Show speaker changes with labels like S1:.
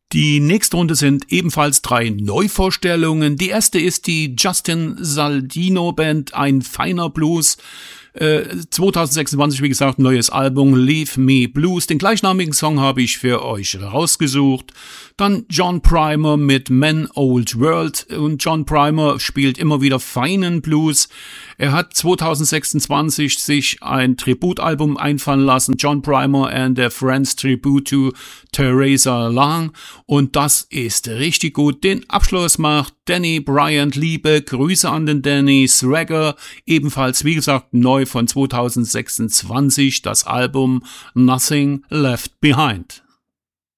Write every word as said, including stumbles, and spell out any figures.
S1: Die nächste Runde sind ebenfalls drei Neuvorstellungen. Die erste ist die Justin Saldino Band, ein feiner Blues. Äh, zwanzig sechsundzwanzig, wie gesagt, neues Album Leave Me Blues. Den gleichnamigen Song habe ich für euch rausgesucht. Dann John Primer mit Man Old World. Und John Primer spielt immer wieder feinen Blues. Er hat zwanzig sechsundzwanzig sich ein Tributalbum einfallen lassen. John Primer and their Friends Tribute to Theresa Lang. Und das ist richtig gut. Den Abschluss macht Danny Bryant. Liebe Grüße an den Danny. Swagger, ebenfalls, wie gesagt, neu von zwanzig sechsundzwanzig, das Album Nothing Left Behind.